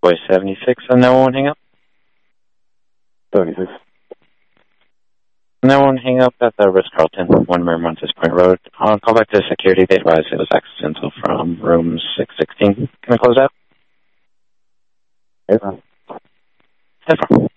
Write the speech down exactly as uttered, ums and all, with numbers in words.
Boy seventy-six, and no one hang up. seventy-six. No one hang up at the Ritz-Carlton, one Miramontes Point Road. I'll call back to security. They advise it was accidental from room six sixteen. Can I close out? Yes, ma'am. Yes, ma'am.